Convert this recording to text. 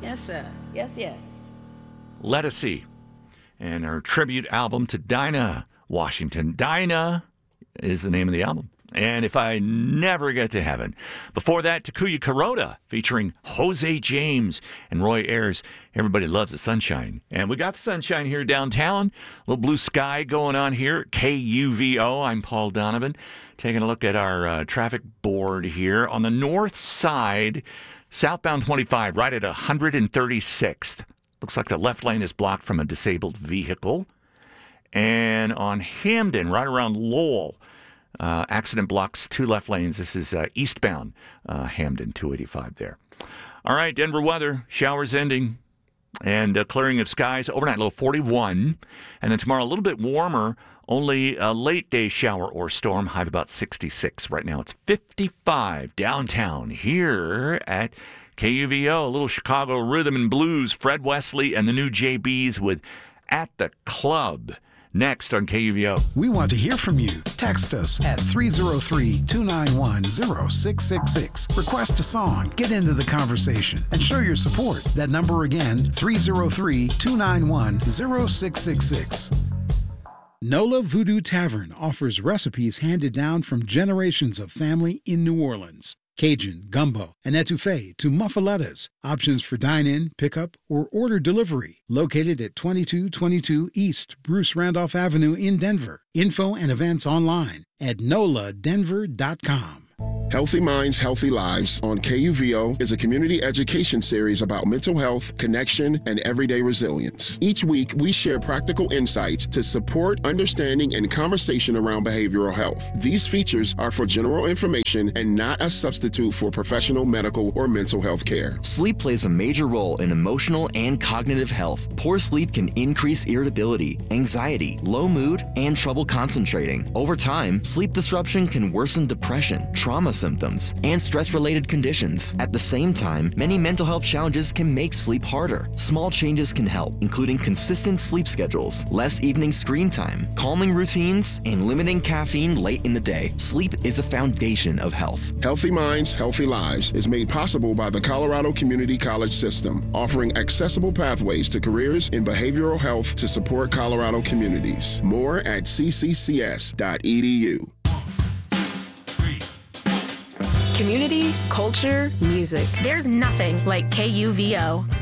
Yes, sir. Yes, yes. Let Us See. And her tribute album to Dinah Washington. Dinah is the name of the album. And If I Never Get to Heaven. Before that, Takuya Kuroda featuring Jose James and Roy Ayers. Everybody loves the sunshine. And we got the sunshine here downtown. A little blue sky going on here at KUVO. I'm Paul Donovan. Taking a look at our traffic board here. On the north side, southbound 25, right at 136th. Looks like the left lane is blocked from a disabled vehicle. And on Hamden, right around Lowell, accident blocks 2 left lanes. This is eastbound Hamden, 285 there. All right, Denver weather. Showers ending and clearing of skies. Overnight low 41. And then tomorrow a little bit warmer. Only a late day shower or storm. High of about 66. Right now it's 55 downtown here at KUVO. A little Chicago rhythm and blues. Fred Wesley and the new JBs with At the Club. Next on KUVO. We want to hear from you. Text us at 303-291-0666. Request a song, get into the conversation, and show your support. That number again, 303-291-0666. NOLA Voodoo Tavern offers recipes handed down from generations of family in New Orleans. Cajun, gumbo, and etouffee to muffalettas. Options for dine-in, pickup, or order delivery. Located at 2222 East Bruce Randolph Avenue in Denver. Info and events online at noladenver.com. Healthy Minds, Healthy Lives on KUVO is a community education series about mental health, connection, and everyday resilience. Each week, we share practical insights to support understanding and conversation around behavioral health. These features are for general information and not a substitute for professional medical or mental health care. Sleep plays a major role in emotional and cognitive health. Poor sleep can increase irritability, anxiety, low mood, and trouble concentrating. Over time, sleep disruption can worsen depression, trauma symptoms, and stress-related conditions. At the same time, many mental health challenges can make sleep harder. Small changes can help, including consistent sleep schedules, less evening screen time, calming routines, and limiting caffeine late in the day. Sleep is a foundation of health. Healthy Minds, Healthy Lives is made possible by the Colorado Community College System, offering accessible pathways to careers in behavioral health to support Colorado communities. More at cccs.edu. Community, culture, music. There's nothing like KUVO.